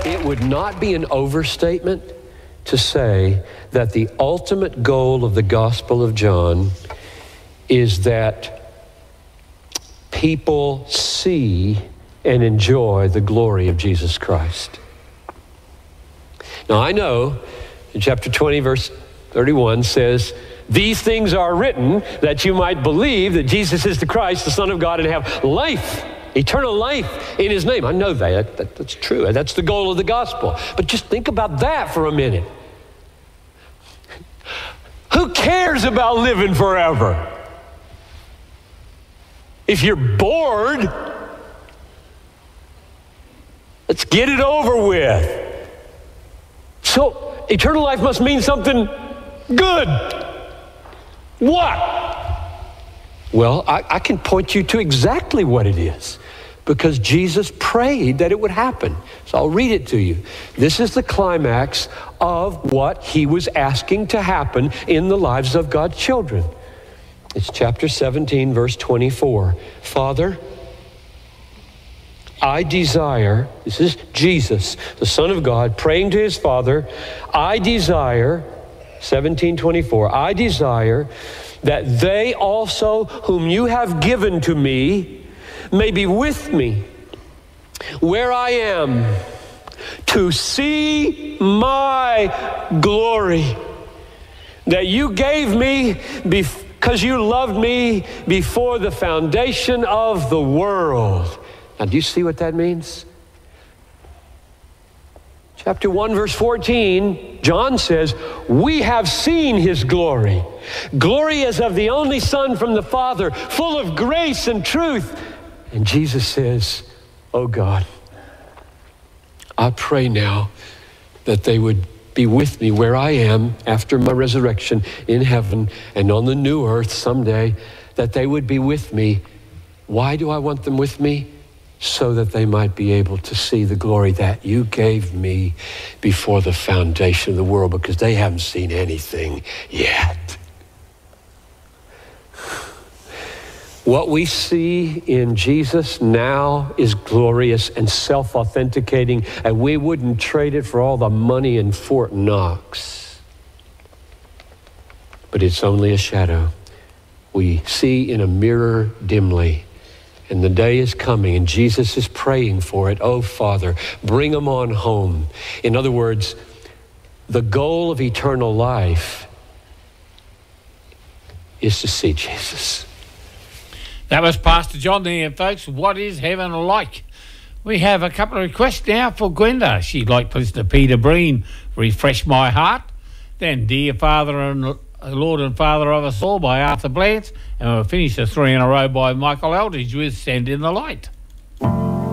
It would not be an overstatement to say that the ultimate goal of the Gospel of John is that people see and enjoy the glory of Jesus Christ. Now, I know in chapter 20, verse 31 says, "These things are written that you might believe that Jesus is the Christ, the Son of God, and have life, eternal life in his name." I know that's true. That's the goal of the gospel. But just think about that for a minute. Who cares about living forever? If you're bored, let's get it over with. So eternal life must mean something good. What? Well, I can point you to exactly what it is, because Jesus prayed that it would happen. So I'll read it to you. This is the climax of what he was asking to happen in the lives of God's children. It's chapter 17, verse 24. "Father, I desire," this is Jesus, the Son of God, praying to his Father, "I desire," 17:24, "I desire that they also whom you have given to me may be with me where I am, to see my glory that you gave me because you loved me before the foundation of the world." Now, do you see what that means? Chapter 1, verse 14, John says, "We have seen his glory. Glory as of the only Son from the Father, full of grace and truth." And Jesus says, "Oh God, I pray now that they would be with me where I am after my resurrection in heaven and on the new earth someday, that they would be with me." Why do I want them with me? So that they might be able to see the glory that you gave me before the foundation of the world, because they haven't seen anything yet. What we see in Jesus now is glorious and self-authenticating, and we wouldn't trade it for all the money in Fort Knox. But it's only a shadow. We see in a mirror dimly. And the day is coming, and Jesus is praying for it. "Oh, Father, bring them on home." In other words, the goal of eternal life is to see Jesus. That was Pastor John there, folks. What is heaven like? We have a couple of requests now for Gwenda. She'd like to listen to Peter Breen, "Refresh My Heart." Then "Dear Father and Lord and Father of Us All" by Arthur Blanche. And we'll finish the three in a row by Michael Eldridge with "Send in the Light."